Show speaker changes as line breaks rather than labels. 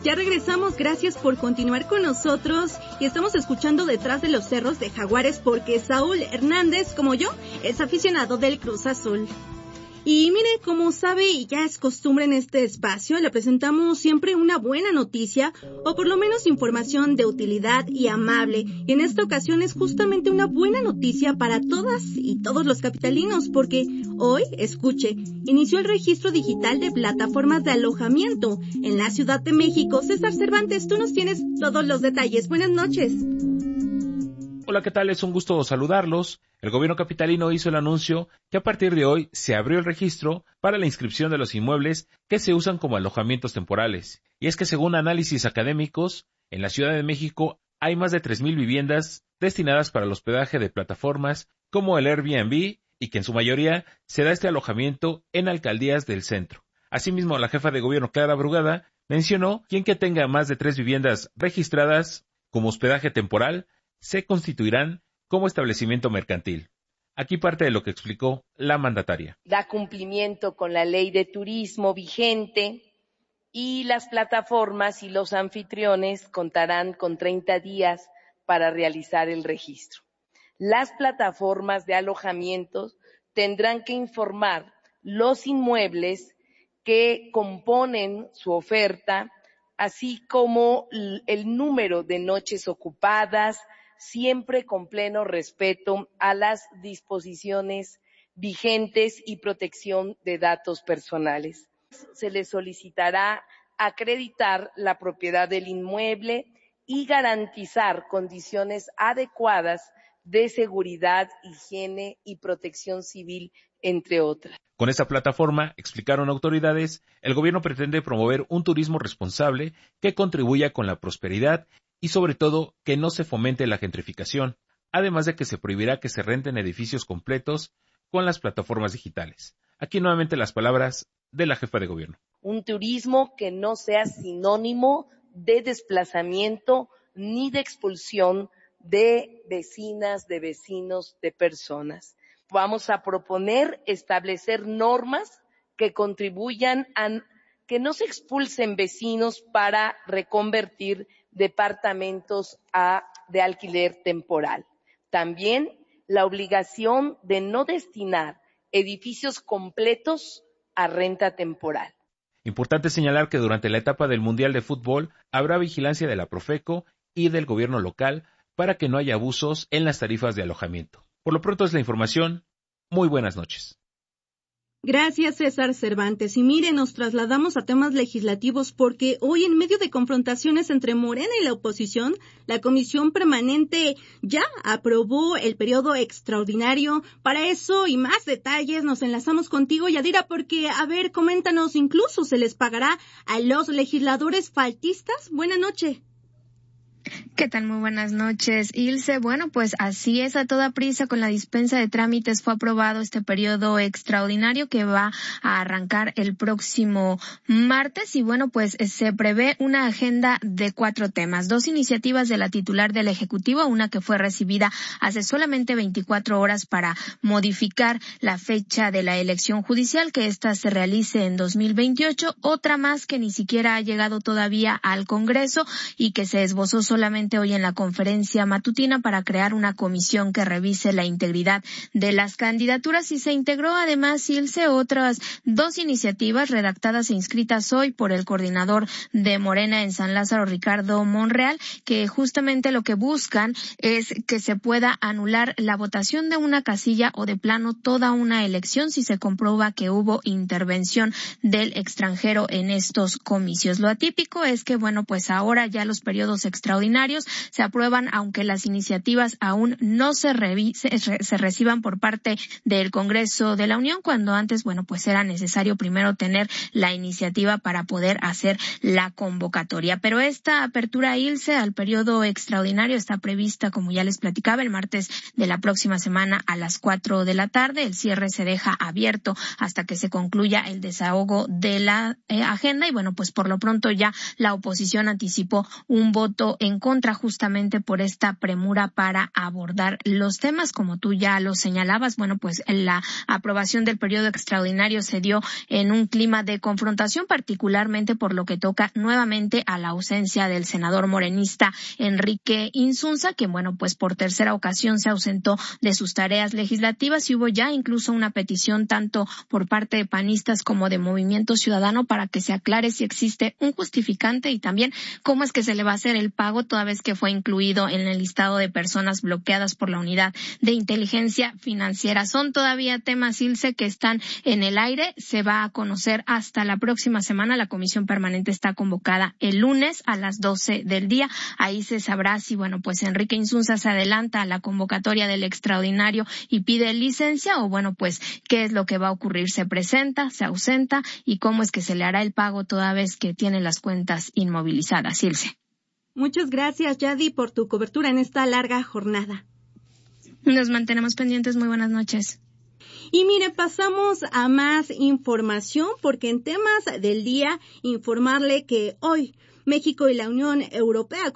Ya regresamos, gracias por continuar con nosotros y estamos escuchando Detrás de los Cerros de Jaguares porque Saúl Hernández, como yo, es aficionado del Cruz Azul. Y mire, como sabe y ya es costumbre en este espacio, le presentamos siempre una buena noticia o por lo menos información de utilidad y amable. Y en esta ocasión es justamente una buena noticia para todas y todos los capitalinos porque hoy, escuche, inició el registro digital de plataformas de alojamiento en la Ciudad de México. César Cervantes, tú nos tienes todos los detalles. Buenas noches.
Hola, ¿qué tal? Es un gusto saludarlos. El gobierno capitalino hizo el anuncio que a partir de hoy se abrió el registro para la inscripción de los inmuebles que se usan como alojamientos temporales. Y es que según análisis académicos, en la Ciudad de México hay más de 3,000 viviendas destinadas para el hospedaje de plataformas como el Airbnb y que en su mayoría se da este alojamiento en alcaldías del centro. Asimismo, la jefa de gobierno Clara Brugada mencionó que quien que tenga más de 3 viviendas registradas como hospedaje temporal se constituirán como establecimiento mercantil. Aquí parte de lo que explicó la mandataria.
Da cumplimiento con la ley de turismo vigente y las plataformas y los anfitriones contarán con 30 días para realizar el registro. Las plataformas de alojamientos tendrán que informar los inmuebles que componen su oferta, así como el número de noches ocupadas, siempre con pleno respeto a las disposiciones vigentes y protección de datos personales. Se les solicitará acreditar la propiedad del inmueble y garantizar condiciones adecuadas de seguridad, higiene y protección civil, entre otras.
Con esta plataforma, explicaron autoridades, el gobierno pretende promover un turismo responsable que contribuya con la prosperidad y sobre todo que no se fomente la gentrificación, además de que se prohibirá que se renten edificios completos con las plataformas digitales. Aquí nuevamente las palabras de la jefa de gobierno.
Un turismo que no sea sinónimo de desplazamiento ni de expulsión de vecinas, de vecinos, de personas. Vamos a proponer establecer normas que contribuyan a que no se expulsen vecinos para reconvertir departamentos de alquiler temporal. También la obligación de no destinar edificios completos a renta temporal.
Importante señalar que durante la etapa del Mundial de Fútbol habrá vigilancia de la Profeco y del gobierno local para que no haya abusos en las tarifas de alojamiento. Por lo pronto es la información. Muy buenas noches.
Gracias, César Cervantes. Y mire, nos trasladamos a temas legislativos porque hoy, en medio de confrontaciones entre Morena y la oposición, la Comisión Permanente ya aprobó el periodo extraordinario. Para eso y más detalles nos enlazamos contigo, Yadira, porque, a ver, coméntanos, incluso se les pagará a los legisladores faltistas. Buenas noches.
¿Qué tal? Muy buenas noches, Ilse. Bueno, pues así es, a toda prisa con la dispensa de trámites fue aprobado este periodo extraordinario que va a arrancar el próximo martes y bueno, pues se prevé una agenda de 4 temas, 2 iniciativas de la titular del Ejecutivo, una que fue recibida hace solamente 24 horas para modificar la fecha de la elección judicial, que ésta se realice en 2028, otra más que ni siquiera ha llegado todavía al Congreso y que se esbozó solamente hoy en la conferencia matutina para crear una comisión que revise la integridad de las candidaturas y se integró además, Ilse, otras 2 iniciativas redactadas e inscritas hoy por el coordinador de Morena en San Lázaro, Ricardo Monreal, que justamente lo que buscan es que se pueda anular la votación de una casilla o de plano toda una elección si se comprueba que hubo intervención del extranjero en estos comicios. Lo atípico es que, bueno, pues ahora ya los periodos extraordinarios se aprueban aunque las iniciativas aún no se reciban por parte del Congreso de la Unión, cuando antes, bueno, pues era necesario primero tener la iniciativa para poder hacer la convocatoria. Pero esta apertura, Ilse, al periodo extraordinario está prevista, como ya les platicaba, el martes de la próxima semana a las 4 de la tarde. El cierre se deja abierto hasta que se concluya el desahogo de la agenda y bueno, pues por lo pronto ya la oposición anticipó un voto en en contra justamente por esta premura para abordar los temas. Como tú ya lo señalabas, bueno, pues la aprobación del periodo extraordinario se dio en un clima de confrontación, particularmente por lo que toca nuevamente a la ausencia del senador morenista Enrique Insunza, que bueno, pues por tercera ocasión se ausentó de sus tareas legislativas, y hubo ya incluso una petición tanto por parte de panistas como de Movimiento Ciudadano para que se aclare si existe un justificante y también cómo es que se le va a hacer el pago, toda vez que fue incluido en el listado de personas bloqueadas por la Unidad de Inteligencia Financiera. Son todavía temas, Ilse, que están en el aire. Se va a conocer hasta la próxima semana. La comisión permanente está convocada el lunes a las 12 del día. Ahí se sabrá si, bueno, pues Enrique Insunza se adelanta a la convocatoria del extraordinario y pide licencia, o bueno, pues qué es lo que va a ocurrir. Se presenta, se ausenta, y cómo es que se le hará el pago toda vez que tiene las cuentas inmovilizadas. Ilse.
Muchas gracias, Yadi, por tu cobertura en esta larga jornada.
Nos mantenemos pendientes. Muy buenas noches.
Y mire, pasamos a más información, porque en temas del día, informarle que hoy México y la Unión Europea